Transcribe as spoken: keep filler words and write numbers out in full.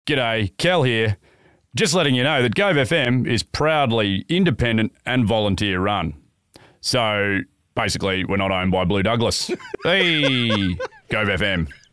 G'day, Kel here. Just letting you know that Gove F M is proudly independent and volunteer run. So basically, we're not owned by Blue Douglas. Hey, Gove F M.